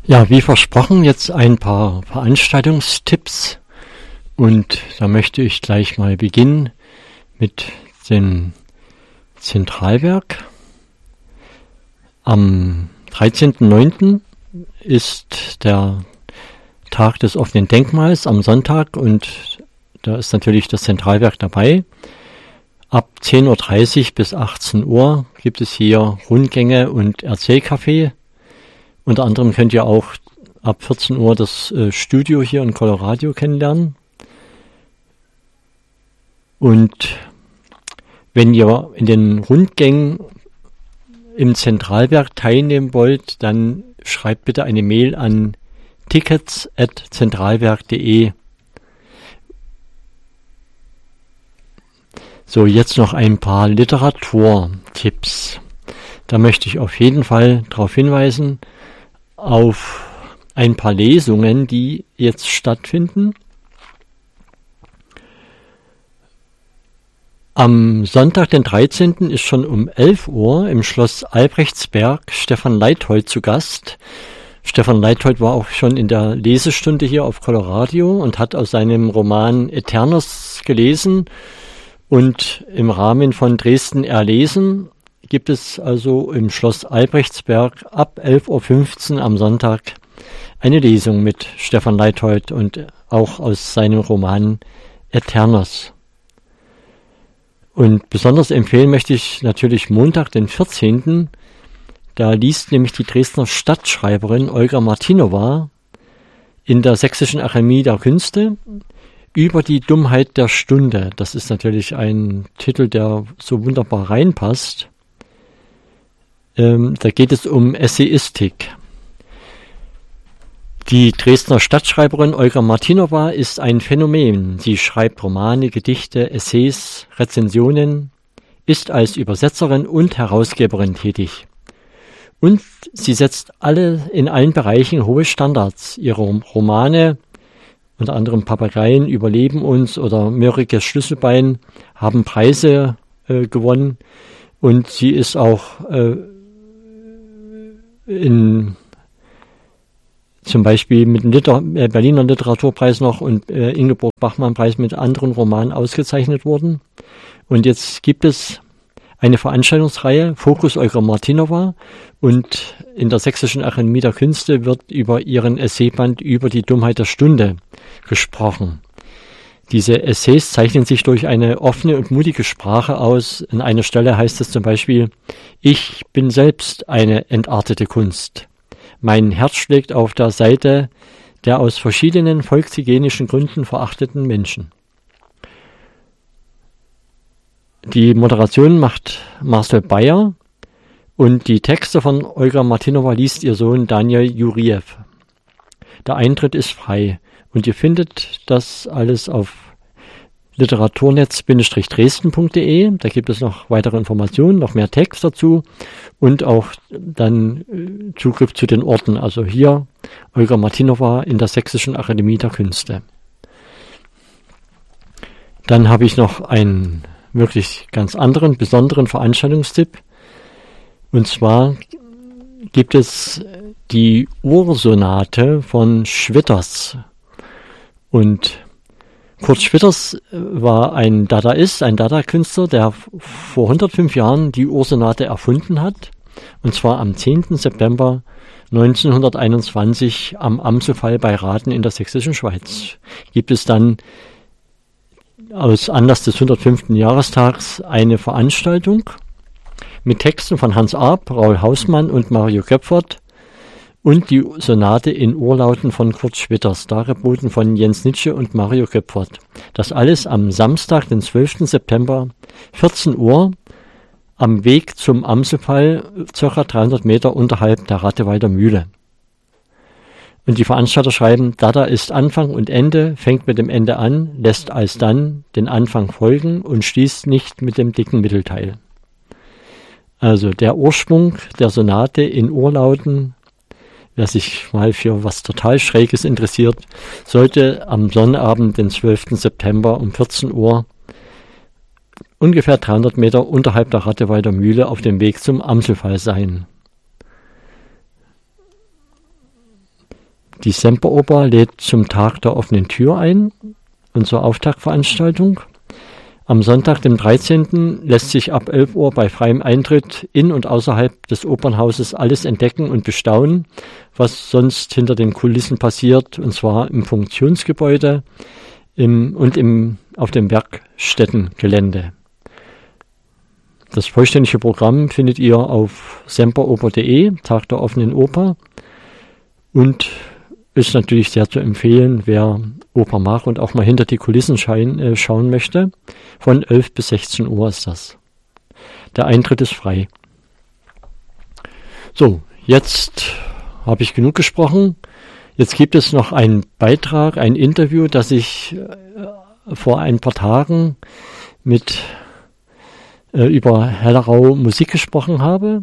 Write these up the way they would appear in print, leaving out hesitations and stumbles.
Ja, wie versprochen, jetzt ein paar Veranstaltungstipps und da möchte ich gleich mal beginnen mit dem Zentralwerk. Am 13.09. ist der Tag des offenen Denkmals am Sonntag und da ist natürlich das Zentralwerk dabei. Ab 10.30 Uhr bis 18 Uhr gibt es hier Rundgänge und Erzählcafé. Unter anderem könnt ihr auch ab 14 Uhr das Studio hier in Colorado kennenlernen. Und wenn ihr in den Rundgängen im Zentralwerk teilnehmen wollt, dann schreibt bitte eine Mail an tickets@zentralwerk.de. So, jetzt noch ein paar Literaturtipps. Da möchte ich auf jeden Fall darauf hinweisen, auf ein paar Lesungen, die jetzt stattfinden. Am Sonntag, den 13. ist schon um 11 Uhr im Schloss Albrechtsberg Stefan Leithold zu Gast. Stefan Leithold war auch schon in der Lesestunde hier auf Colorado und hat aus seinem Roman Eternus gelesen. Und im Rahmen von Dresden erlesen gibt es also im Schloss Albrechtsberg ab 11.15 Uhr am Sonntag eine Lesung mit Stefan Leithold und auch aus seinem Roman Eternus. Und besonders empfehlen möchte ich natürlich Montag, den 14. Da liest nämlich die Dresdner Stadtschreiberin Olga Martinova in der Sächsischen Akademie der Künste über die Dummheit der Stunde. Das ist natürlich ein Titel, der so wunderbar reinpasst. Da geht es um Essayistik. Die Dresdner Stadtschreiberin Olga Martinova ist ein Phänomen. Sie schreibt Romane, Gedichte, Essays, Rezensionen, ist als Übersetzerin und Herausgeberin tätig. Und sie setzt in allen Bereichen hohe Standards. Ihre Romane, unter anderem Papageien überleben uns oder Mörrikes Schlüsselbein, haben Preise gewonnen. Und sie ist auch zum Beispiel mit dem Berliner Literaturpreis noch und Ingeborg-Bachmann-Preis mit anderen Romanen ausgezeichnet worden. Und jetzt gibt es eine Veranstaltungsreihe, Fokus Olga Martinova, und in der Sächsischen Akademie der Künste wird über ihren Essayband über die Dummheit der Stunde gesprochen. Diese Essays zeichnen sich durch eine offene und mutige Sprache aus. An einer Stelle heißt es zum Beispiel: Ich bin selbst eine entartete Kunst. Mein Herz schlägt auf der Seite der aus verschiedenen volkshygienischen Gründen verachteten Menschen. Die Moderation macht Marcel Bayer und die Texte von Olga Martinova liest ihr Sohn Daniel Juriev. Der Eintritt ist frei. Und ihr findet das alles auf literaturnetz-dresden.de. Da gibt es noch weitere Informationen, noch mehr Text dazu und auch dann Zugriff zu den Orten. Also hier Olga Martinova in der Sächsischen Akademie der Künste. Dann habe ich noch einen wirklich ganz anderen, besonderen Veranstaltungstipp. Und zwar gibt es die Ursonate von Schwitters. Und Kurt Schwitters war ein Dadaist, ein Dada-Künstler, der vor 105 Jahren die Ursonate erfunden hat. Und zwar am 10. September 1921 am Amselfall bei Raden in der Sächsischen Schweiz. Gibt es dann aus Anlass des 105. Jahrestags eine Veranstaltung mit Texten von Hans Arp, Raul Hausmann und Mario Köpfert und die Sonate in Urlauten von Kurt Schwitters, dargeboten von Jens Nitsche und Mario Köpfert. Das alles am Samstag, den 12. September, 14 Uhr, am Weg zum Amselfall, ca. 300 Meter unterhalb der Ratteweider Mühle. Und die Veranstalter schreiben: Dada ist Anfang und Ende, fängt mit dem Ende an, lässt alsdann den Anfang folgen und schließt nicht mit dem dicken Mittelteil. Also der Ursprung der Sonate in Urlauten, wer sich mal für was total Schräges interessiert, sollte am Sonnabend, den 12. September um 14 Uhr, ungefähr 300 Meter unterhalb der Ratteweider Mühle auf dem Weg zum Amselfall sein. Die Semperoper lädt zum Tag der offenen Tür ein, unsere Auftaktveranstaltung. Am Sonntag, dem 13. lässt sich ab 11 Uhr bei freiem Eintritt in und außerhalb des Opernhauses alles entdecken und bestaunen, was sonst hinter den Kulissen passiert, und zwar im Funktionsgebäude auf dem Werkstättengelände. Das vollständige Programm findet ihr auf semperoper.de, Tag der offenen Oper, und ist natürlich sehr zu empfehlen, wer Oper mag und auch mal hinter die Kulissen schauen möchte. Von 11 bis 16 Uhr ist das. Der Eintritt ist frei. So, jetzt habe ich genug gesprochen. Jetzt gibt es noch einen Beitrag, ein Interview, das ich vor ein paar Tagen über Hellerau Musik gesprochen habe.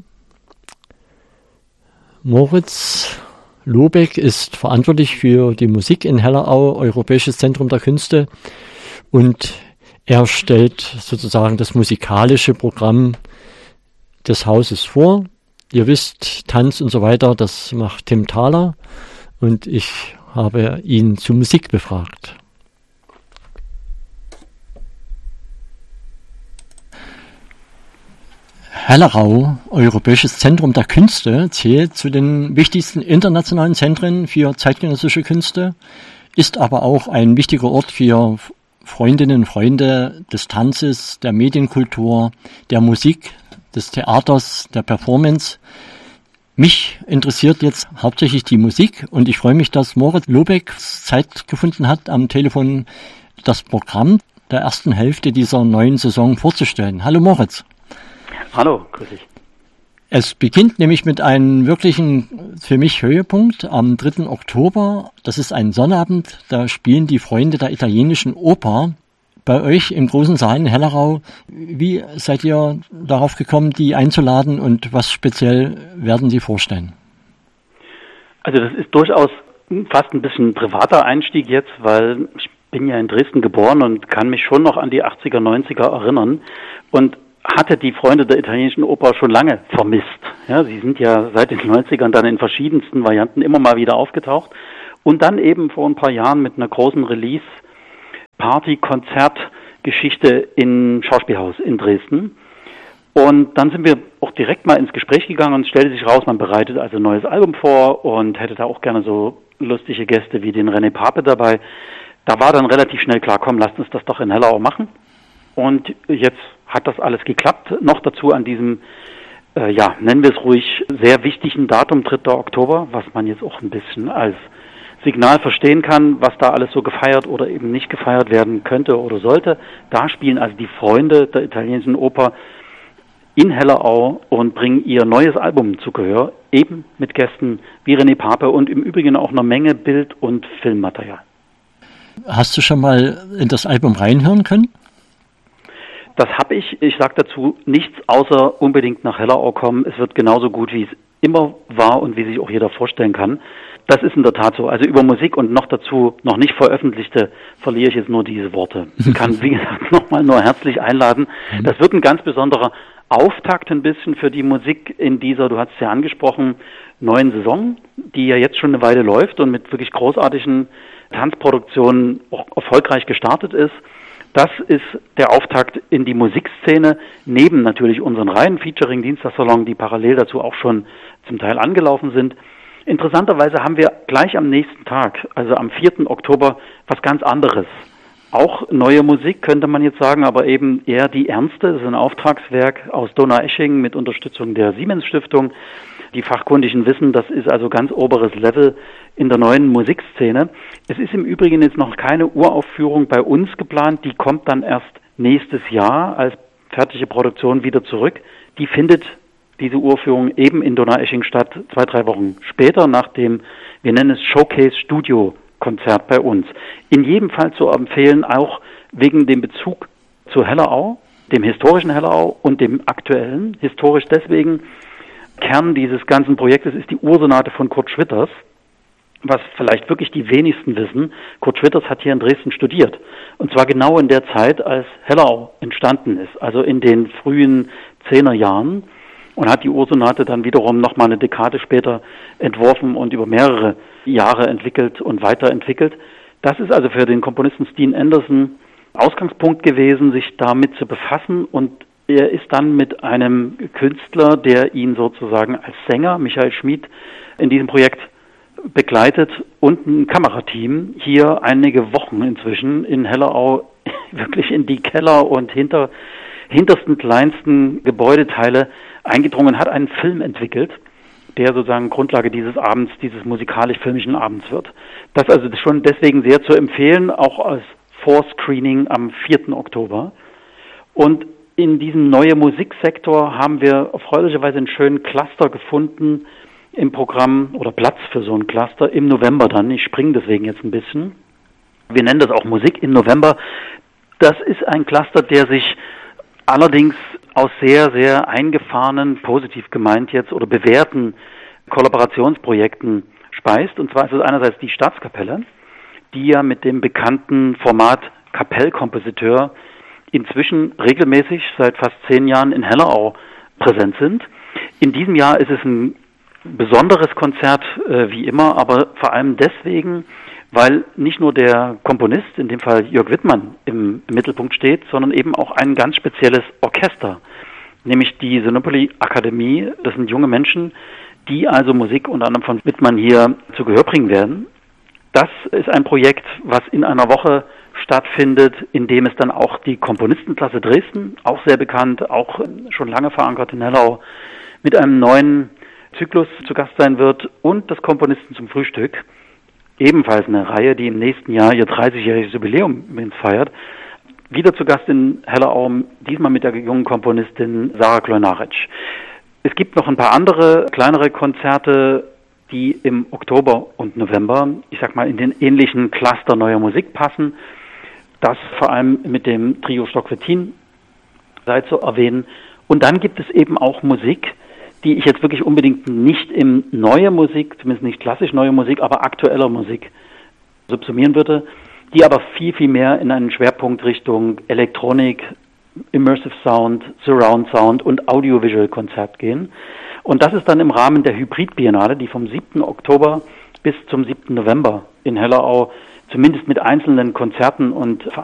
Moritz Lobeck ist verantwortlich für die Musik in Hellerau, Europäisches Zentrum der Künste, und er stellt sozusagen das musikalische Programm des Hauses vor. Ihr wisst, Tanz und so weiter, das macht Tim Thaler, und ich habe ihn zu Musik befragt. Hellerau, Europäisches Zentrum der Künste, zählt zu den wichtigsten internationalen Zentren für zeitgenössische Künste, ist aber auch ein wichtiger Ort für Freundinnen und Freunde des Tanzes, der Medienkultur, der Musik, des Theaters, der Performance. Mich interessiert jetzt hauptsächlich die Musik, und ich freue mich, dass Moritz Lobeck Zeit gefunden hat, am Telefon das Programm der ersten Hälfte dieser neuen Saison vorzustellen. Hallo Moritz. Hallo, grüß dich. Es beginnt nämlich mit einem wirklichen, für mich, Höhepunkt am 3. Oktober. Das ist ein Sonnabend, da spielen die Freunde der italienischen Oper bei euch im großen Saal in Hellerau. Wie seid ihr darauf gekommen, die einzuladen, und was speziell werden sie vorstellen? Also das ist durchaus fast ein bisschen ein privater Einstieg jetzt, weil ich bin ja in Dresden geboren und kann mich schon noch an die 80er, 90er erinnern und hatte die Freunde der italienischen Oper schon lange vermisst. Ja, sie sind ja seit den 90ern dann in verschiedensten Varianten immer mal wieder aufgetaucht und dann eben vor ein paar Jahren mit einer großen Release-Party-Konzert-Geschichte im Schauspielhaus in Dresden. Und dann sind wir auch direkt mal ins Gespräch gegangen und es stellte sich raus, man bereitet also ein neues Album vor und hätte da auch gerne so lustige Gäste wie den René Pape dabei. Da war dann relativ schnell klar, komm, lasst uns das doch in Hellerau machen. Und jetzt hat das alles geklappt. Noch dazu an diesem, nennen wir es ruhig, sehr wichtigen Datum, 3. Oktober, was man jetzt auch ein bisschen als Signal verstehen kann, was da alles so gefeiert oder eben nicht gefeiert werden könnte oder sollte. Da spielen also die Freunde der italienischen Oper in Hellerau und bringen ihr neues Album zu Gehör, eben mit Gästen wie René Pape und im Übrigen auch eine Menge Bild- und Filmmaterial. Hast du schon mal in das Album reinhören können? Das habe ich. Ich sage dazu nichts, außer unbedingt nach Hellerau kommen. Es wird genauso gut, wie es immer war und wie sich auch jeder vorstellen kann. Das ist in der Tat so. Also über Musik und noch dazu noch nicht veröffentlichte verliere ich jetzt nur diese Worte. Ich kann, wie gesagt, nochmal nur herzlich einladen. Das wird ein ganz besonderer Auftakt ein bisschen für die Musik in dieser, du hast es ja angesprochen, neuen Saison, die ja jetzt schon eine Weile läuft und mit wirklich großartigen Tanzproduktionen auch erfolgreich gestartet ist. Das ist der Auftakt in die Musikszene, neben natürlich unseren Reihen Featuring Dienstagssalon, die parallel dazu auch schon zum Teil angelaufen sind. Interessanterweise haben wir gleich am nächsten Tag, also am 4. Oktober, was ganz anderes. Auch neue Musik, könnte man jetzt sagen, aber eben eher die ernste. Das ist ein Auftragswerk aus Donaueschingen mit Unterstützung der Siemens Stiftung. Die Fachkundigen wissen, das ist also ganz oberes Level in der neuen Musikszene. Es ist im Übrigen jetzt noch keine Uraufführung bei uns geplant. Die kommt dann erst nächstes Jahr als fertige Produktion wieder zurück. Die findet diese Uraufführung eben in Donaueschingen statt, 2-3 Wochen später, nach dem, wir nennen es Showcase-Studio-Konzert bei uns. In jedem Fall zu empfehlen, auch wegen dem Bezug zu Hellerau, dem historischen Hellerau und dem aktuellen. Historisch deswegen, Kern dieses ganzen Projektes ist die Ursonate von Kurt Schwitters, was vielleicht wirklich die wenigsten wissen. Kurt Schwitters hat hier in Dresden studiert. Und zwar genau in der Zeit, als Hellerau entstanden ist, also in den frühen 10er Jahren. und hat die Ursonate dann wiederum nochmal eine Dekade später entworfen und über mehrere Jahre entwickelt und weiterentwickelt. Das ist also für den Komponisten Steen Anderson Ausgangspunkt gewesen, sich damit zu befassen, und er ist dann mit einem Künstler, der ihn sozusagen als Sänger, Michael Schmid, in diesem Projekt begleitet, und ein Kamerateam hier einige Wochen inzwischen in Hellerau wirklich in die Keller und hintersten, kleinsten Gebäudeteile eingedrungen, hat einen Film entwickelt, der sozusagen Grundlage dieses Abends, dieses musikalisch-filmischen Abends wird. Das also schon deswegen sehr zu empfehlen, auch als Vorscreening am 4. Oktober. Und in diesem neuen Musiksektor haben wir erfreulicherweise einen schönen Cluster gefunden im Programm, oder Platz für so ein Cluster im November dann. Ich springe deswegen jetzt ein bisschen. Wir nennen das auch Musik im November. Das ist ein Cluster, der sich allerdings aus sehr, sehr eingefahrenen, positiv gemeint jetzt, oder bewährten Kollaborationsprojekten speist. Und zwar ist es einerseits die Staatskapelle, die ja mit dem bekannten Format Kapellkompositeur inzwischen regelmäßig seit fast 10 Jahren in Hellerau präsent sind. In diesem Jahr ist es ein besonderes Konzert, wie immer, aber vor allem deswegen, weil nicht nur der Komponist, in dem Fall Jörg Wittmann, im Mittelpunkt steht, sondern eben auch ein ganz spezielles Orchester, nämlich die Sinopoli Akademie. Das sind junge Menschen, die also Musik unter anderem von Wittmann hier zu Gehör bringen werden. Das ist ein Projekt, was in einer Woche stattfindet, in dem es dann auch die Komponistenklasse Dresden, auch sehr bekannt, auch schon lange verankert in Hellerau, mit einem neuen Zyklus zu Gast sein wird, und das Komponisten zum Frühstück, ebenfalls eine Reihe, die im nächsten Jahr ihr 30-jähriges Jubiläum übrigens feiert, wieder zu Gast in Hellerau, diesmal mit der jungen Komponistin Sarah Kleunaritsch. Es gibt noch ein paar andere kleinere Konzerte, die im Oktober und November, ich sag mal, in den ähnlichen Cluster neuer Musik passen. Das vor allem mit dem Trio Stock-Wettin sei zu erwähnen. Und dann gibt es eben auch Musik, die ich jetzt wirklich unbedingt nicht in neue Musik, zumindest nicht klassisch neue Musik, aber aktueller Musik subsumieren würde, die aber viel, viel mehr in einen Schwerpunkt Richtung Elektronik, Immersive Sound, Surround Sound und Audiovisual Konzert gehen. Und das ist dann im Rahmen der Hybrid-Biennale, die vom 7. Oktober bis zum 7. November in Hellerau zumindest mit einzelnen Konzerten und